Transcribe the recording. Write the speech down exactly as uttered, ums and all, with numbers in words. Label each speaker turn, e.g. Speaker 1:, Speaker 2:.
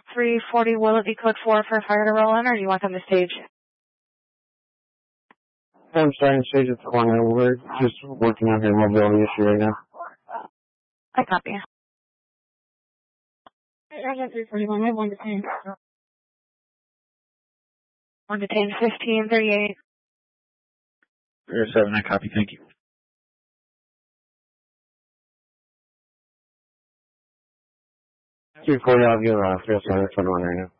Speaker 1: three forty, will it be code four for fire to roll in, or do you want them to stage?
Speaker 2: I'm starting to stage at the corner. We're just working on your mobility issue right now.
Speaker 1: I copy. Urgent three forty-one, I have one detained. One detained, fifteen thirty-eight.
Speaker 3: zero seven, I copy, thank you.
Speaker 2: three forty, I'll give uh, three oh seven twenty-one right now.